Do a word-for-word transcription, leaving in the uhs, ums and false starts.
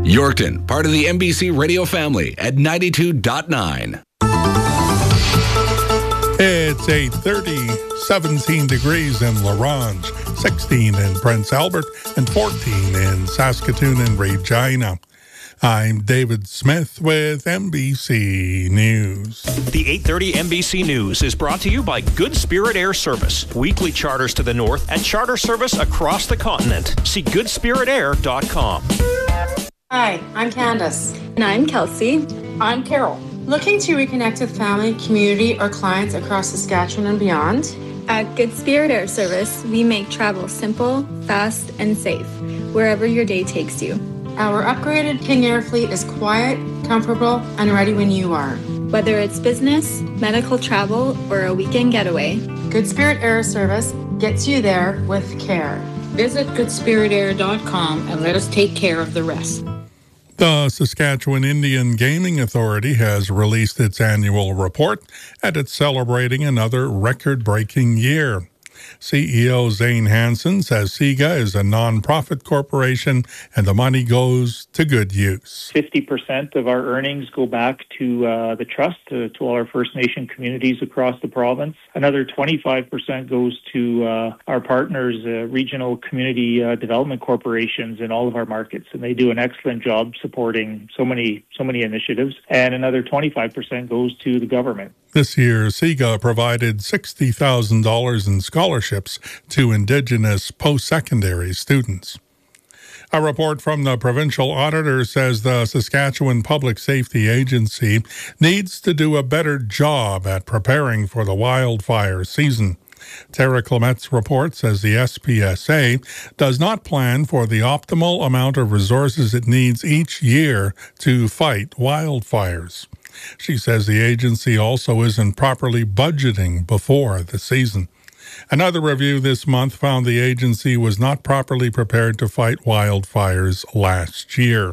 Yorkton, part of the N B C radio family at ninety-two point nine. It's eight thirty, seventeen degrees in La Ronge, sixteen in Prince Albert, and fourteen in Saskatoon and Regina. I'm David Smith with N B C News. The eight thirty N B C News is brought to you by Good Spirit Air Service. Weekly charters to the north and charter service across the continent. See good spirit air dot com. Hi, I'm Candace. And I'm Kelsey. I'm Carol. Looking to reconnect with family, community, or clients across Saskatchewan and beyond? At Good Spirit Air Service, we make travel simple, fast, and safe, wherever your day takes you. Our upgraded King Air fleet is quiet, comfortable, and ready when you are. Whether it's business, medical travel, or a weekend getaway, Good Spirit Air Service gets you there with care. Visit good spirit air dot com and let us take care of the rest. The Saskatchewan Indian Gaming Authority has released its annual report, and it's celebrating another record-breaking year. C E O Zane Hansen says SIGA is a non-profit corporation and the money goes to good use. fifty percent of our earnings go back to uh, the trust, to, to all our First Nation communities across the province. Another twenty-five percent goes to uh, our partners, uh, regional community uh, development corporations in all of our markets, and they do an excellent job supporting so many, so many initiatives. And another twenty-five percent goes to the government. This year, SIGA provided sixty thousand dollars in scholarships to Indigenous post-secondary students. A report from the provincial auditor says the Saskatchewan Public Safety Agency needs to do a better job at preparing for the wildfire season. Tara Clemet's report says the S P S A does not plan for the optimal amount of resources it needs each year to fight wildfires. She says the agency also isn't properly budgeting before the season. Another review this month found the agency was not properly prepared to fight wildfires last year.